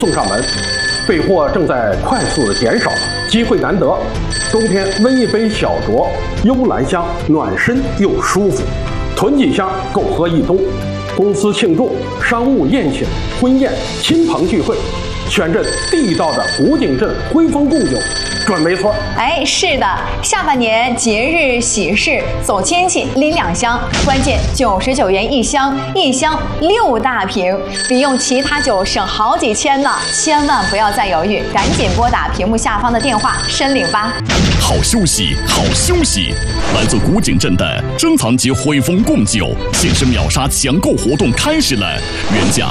送上门。备货正在快速的减少，机会难得，冬天温一杯小酌，幽兰香，暖身又舒服，囤几箱够喝一冬。公司庆祝、商务宴请、婚宴、亲朋聚会，选这地道的古井镇徽风贡酒，准没错。 哎，是的，下半年节日喜事走亲戚拎2箱，关键99元一箱，一箱6大瓶，比用其他酒省好几千呢！千万不要再犹豫，赶紧拨打屏幕下方的电话申领吧。 好休息，好休息！来自古井镇的珍藏级徽风贡酒限时秒杀抢购活动开始了，原价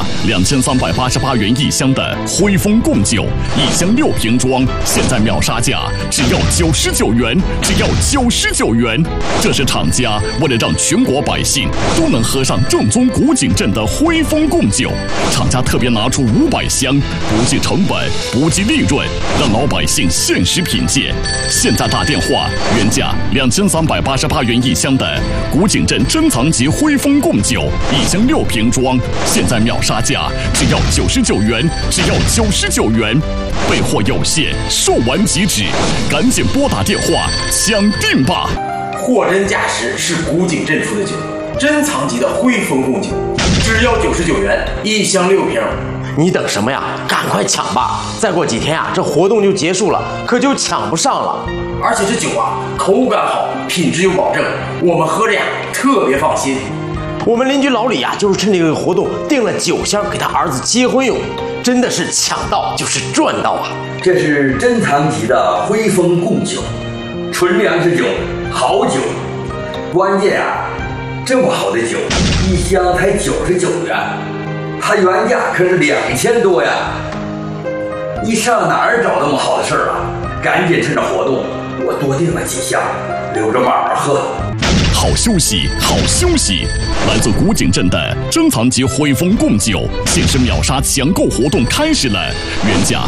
2388元一箱的徽风贡酒，一箱6瓶装，现在秒杀价只要99元，只要99元。这是厂家为了让全国百姓都能喝上正宗古井镇的徽风贡酒，厂家特别拿出500箱，不计成本，不计利润，让老百姓限时品鉴。现在打电话，原价2388元一箱的古井镇珍藏级徽风贡酒，一箱6瓶装，现在秒杀价只要99元，只要99元。备货有限，售完即止，赶紧拨打电话抢订吧！ 货真价实，是古井镇出的酒，珍藏级的徽风贡酒，只要99元，一箱6瓶。 你等什么呀？赶快抢吧！再过几天啊，这活动就结束了，可就抢不上了。 而且这酒啊，口感好，品质有保证，我们喝着呀特别放心。 我们邻居老李啊，就是趁这个活动订了9箱给他儿子结婚用，真的是抢到就是赚到啊！ 这是珍藏级的徽风贡酒，纯粮食酒，好酒。关键啊，这么好的酒，一箱才99元，它原价可是2000多呀！你上哪儿找那么好的事儿啊？赶紧趁着活动，我多订了几箱，留着慢慢喝。 好休息，好休息！来自古井镇的珍藏级徽风贡酒限时秒杀抢购活动开始了，原价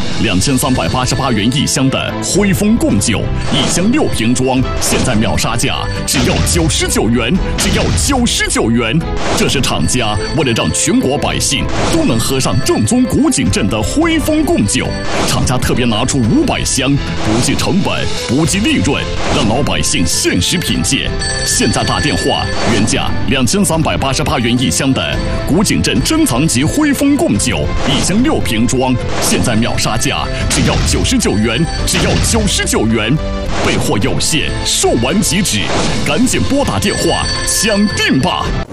2388元一箱的徽风贡酒，一箱6瓶装，现在秒杀价只要99元，只要99元。这是厂家为了让全国百姓都能喝上正宗古井镇的徽风贡酒，厂家特别拿出500箱，不计成本，不计利润，让老百姓限时品鉴。现在打电话，原价2388元一箱的古井镇珍藏级徽风贡酒，一箱6瓶装，现在秒杀价只要99元，只要99元。备货有限，售完即止，赶紧拨打电话抢订吧！